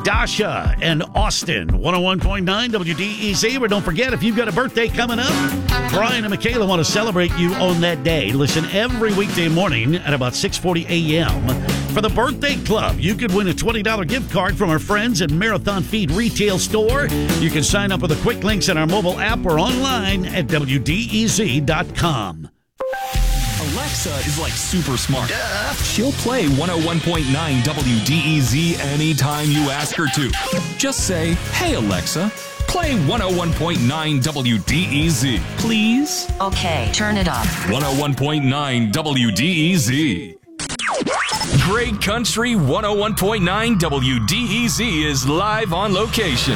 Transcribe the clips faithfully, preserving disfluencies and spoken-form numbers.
Dasha and Austin, one oh one point nine W D E Z. But don't forget, if you've got a birthday coming up, Brian and Michaela want to celebrate you on that day. Listen every weekday morning at about six forty a.m. for the Birthday Club. You could win a twenty dollars gift card from our friends at Marathon Feed Retail Store. You can sign up with the quick links in our mobile app or online at W D E Z dot com. Alexa is like super smart. Duh. She'll play one oh one point nine W D E Z anytime you ask her to. Just say, "Hey Alexa, play one oh one point nine W D E Z, please." Okay, turn it up. one oh one point nine W D E Z. Great Country one oh one point nine W D E Z is live on location.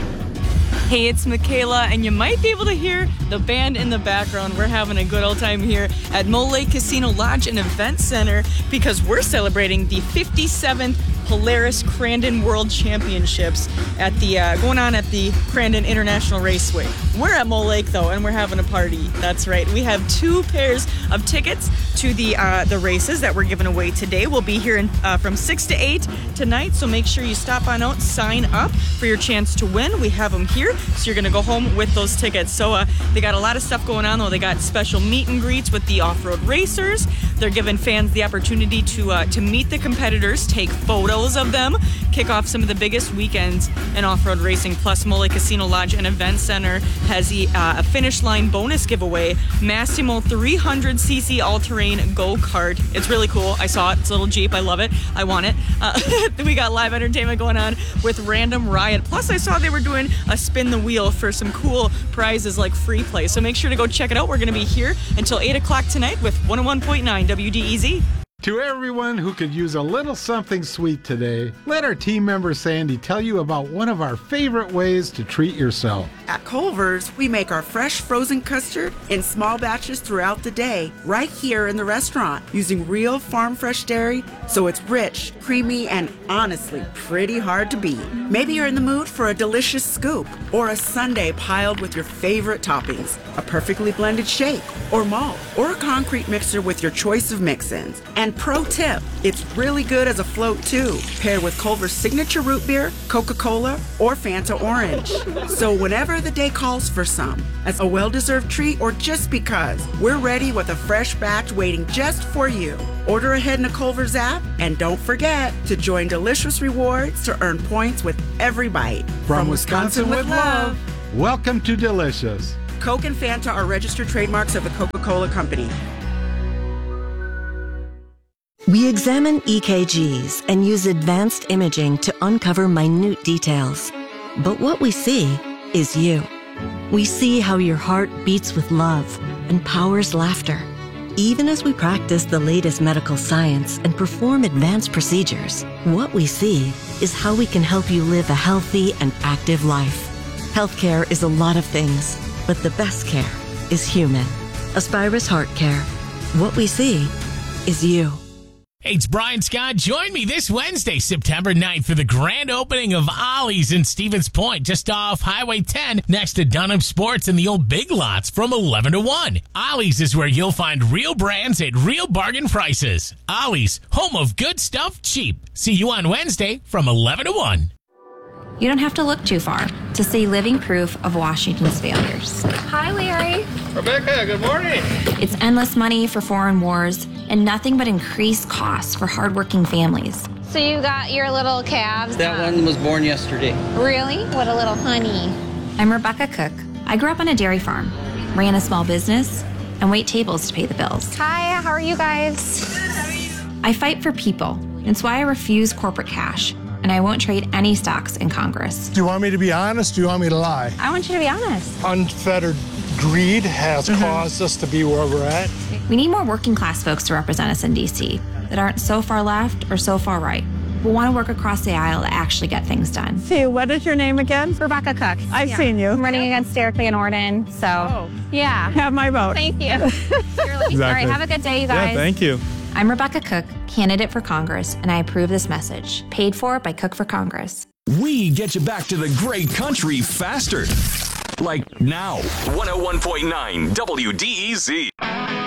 Hey, it's Michaela, and you might be able to hear the band in the background. We're having a good old time here at Mole Lake Casino Lodge and Event Center because we're celebrating the fifty-seventh Polaris Crandon World Championships at the uh, going on at the Crandon International Raceway. We're at Mole Lake, though, and we're having a party. That's right. We have two pairs of tickets to the uh, the races that we're giving away today. We'll be here in, uh, from six to eight tonight, so make sure you stop on out, sign up for your chance to win. We have them here, so you're going to go home with those tickets. So uh, they got a lot of stuff going on, though. They got special meet and greets with the off-road racers. They're giving fans the opportunity to uh, to meet the competitors, take photos of them, kick off some of the biggest weekends in off-road racing. Plus, Mole Lake Casino Lodge and Event Center has the, uh, a finish line bonus giveaway, Massimo three hundred c c all-terrain go-kart. It's really cool. I saw it. It's a little Jeep. I love it. I want it. Uh, we got live entertainment going on with Random Riot. Plus, I saw they were doing a spin the wheel for some cool prizes like free play. So make sure to go check it out. We're going to be here until eight o'clock tonight with one oh one point nine W D E Z. To everyone who could use a little something sweet today, let our team member Sandy tell you about one of our favorite ways to treat yourself. At Culver's, we make our fresh frozen custard in small batches throughout the day, right here in the restaurant, using real farm fresh dairy, so it's rich, creamy, and honestly pretty hard to beat. Maybe you're in the mood for a delicious scoop, or a sundae piled with your favorite toppings, a perfectly blended shake, or malt, or a concrete mixer with your choice of mix-ins. And pro tip, it's really good as a float too, paired with Culver's signature root beer, Coca-Cola, or Fanta Orange. So whenever the day calls for some, as a well-deserved treat or just because, we're ready with a fresh batch waiting just for you. Order ahead in the Culver's app, and don't forget to join Delicious Rewards to earn points with every bite. From Wisconsin with love, welcome to Delicious. Coke and Fanta are registered trademarks of the Coca-Cola Company. We examine E K Gs and use advanced imaging to uncover minute details. But what we see is you. We see how your heart beats with love and powers laughter. Even as we practice the latest medical science and perform advanced procedures, what we see is how we can help you live a healthy and active life. Healthcare is a lot of things, but the best care is human. Aspirus Heart Care. What we see is you. Hey, it's Brian Scott. Join me this Wednesday, September ninth, for the grand opening of Ollie's in Stevens Point, just off Highway ten, next to Dunham Sports and the old Big Lots from eleven to one. Ollie's is where you'll find real brands at real bargain prices. Ollie's, home of good stuff cheap. See you on Wednesday from eleven to one. You don't have to look too far to see living proof of Washington's failures. Hi, Larry. Rebecca, good morning. It's endless money for foreign wars and nothing but increased costs for hardworking families. So you got your little calves? That one was born yesterday. Really? What a little honey. I'm Rebecca Cook. I grew up on a dairy farm, ran a small business, and wait tables to pay the bills. Hi, how are you guys? I fight for people. It's why I refuse corporate cash. And I won't trade any stocks in Congress. Do you want me to be honest? Do you want me to lie? I want you to be honest. Unfettered greed has mm-hmm. caused us to be where we're at. We need more working class folks to represent us in D C that aren't so far left or so far right. We want to work across the aisle to actually get things done. See, what is your name again? Rebecca Cook. I've yeah. seen you. I'm running against Derek Van Orden, so oh. yeah. Have my vote. Thank you. Exactly. All right, have a good day, you guys. Yeah, thank you. I'm Rebecca Cook, candidate for Congress, and I approve this message. Paid for by Cook for Congress. We get you back to the great country faster. Like now. one oh one point nine W D E Z.